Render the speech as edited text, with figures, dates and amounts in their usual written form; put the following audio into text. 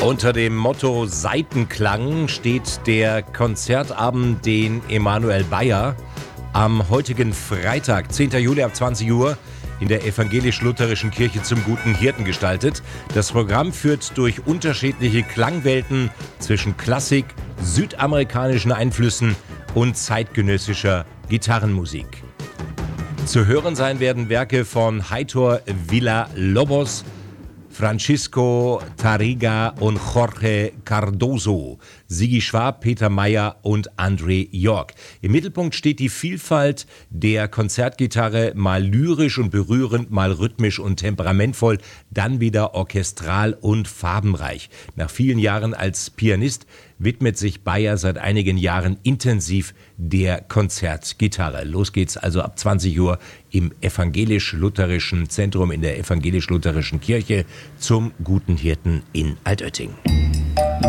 Unter dem Motto Saitenklang steht der Konzertabend, den Emanuel Bayer am heutigen Freitag, 10. Juli ab 20 Uhr in der evangelisch-lutherischen Kirche zum Guten Hirten gestaltet. Das Programm führt durch unterschiedliche Klangwelten zwischen Klassik, südamerikanischen Einflüssen und zeitgenössischer Gitarrenmusik. Zu hören sein werden Werke von Heitor Villa-Lobos, Francisco Tarriga und Jorge Cardoso, Sigi Schwab, Peter Mayer und André York. Im Mittelpunkt steht die Vielfalt der Konzertgitarre, mal lyrisch und berührend, mal rhythmisch und temperamentvoll, dann wieder orchestral und farbenreich. Nach vielen Jahren als Pianist widmet sich Bayer seit einigen Jahren intensiv der Konzertgitarre. Los geht's also ab 20 Uhr im evangelisch-lutherischen Zentrum in der evangelisch-lutherischen Kirche zum Guten Hirten in Altötting.